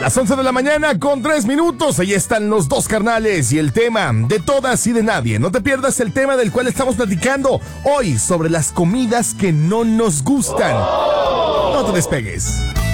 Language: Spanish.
Las 11 de la mañana con 3 minutos. Ahí están los dos carnales y el tema de todas y de nadie. No te pierdas el tema del cual estamos platicando hoy sobre las comidas que no nos gustan. No te despegues.